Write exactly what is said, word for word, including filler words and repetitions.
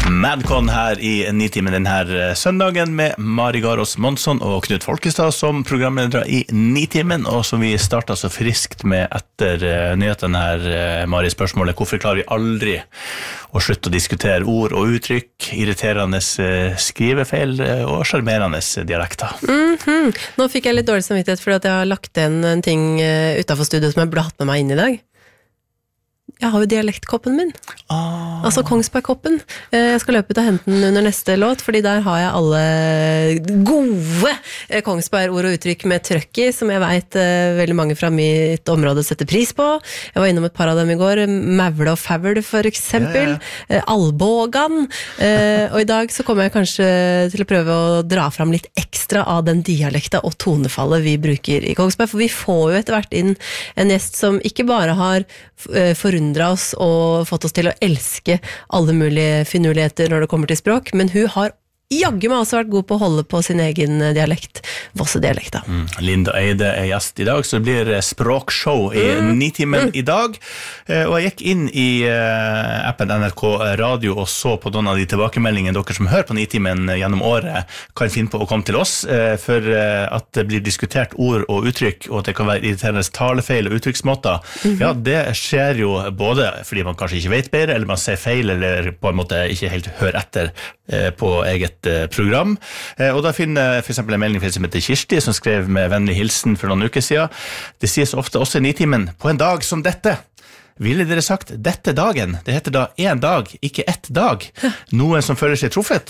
Madcon her i Nitimen denne søndagen med Mari Garås Monsson og Knut Folkestad som programledere i Nitimen, og som vi startet så friskt med etter nyheten her, Mari, spørsmålet: hvorfor klarer vi aldri å slutte å diskutere ord og uttrykk, irriterende skrivefeil og charmerende dialekter? Mm-hmm. Nå fikk jeg litt dårlig samvittighet fordi at jeg har lagt inn en ting utenfor studiet som jeg ble hatt med meg inn i dag. Jeg har jo dialektkoppen min. Ah. Altså Kongsbergkoppen. Jeg skal løpe ut og hente den under neste låt, fordi der har jeg alle gode Kongsberg-ord og uttrykk med trøkk i, som jeg vet veldig mange fra mitt område setter pris på. Jeg var innom et par av dem i går. Mævle og fævl, for eksempel. Yeah. Albågan. Og i dag så kommer jeg kanskje til å prøve å dra fram litt ekstra av den dialekta og tonefallet vi bruker i Kongsberg, for vi får jo etter hvert inn en gjest som ikke bare har forundret oss og fått oss til å elske alle mulige finurligheter når det kommer til språk, men hun har jaggu meg også vært god på å holde på sin egen dialekt, Vosse-dialekta. Mm. Linda Eide er gjest i dag, så det blir språkshow i mm. Nitimen mm. i dag. Og jeg gikk inn i appen N R K Radio og så på noen av de tilbakemeldingene dere som hører på Nitimen gjennom året kan finne på å komme til oss, for at det blir diskutert ord og uttrykk, og at det kan være irriterende talefeil og uttrykksmåter. Mm-hmm. Ja, det skjer jo både fordi man kanskje ikke vet bedre, eller man ser feil, eller på en måte ikke helt hører etter på eget program. Og da finner for eksempel en melding som heter Kirsti, som skrev med vennlig hilsen for noen uker siden. Det sies ofte også i Nitimen: på en dag som dette. Ville dere sagt dette dagen? Det heter da en dag, ikke ett dag. Noen som føler seg truffet?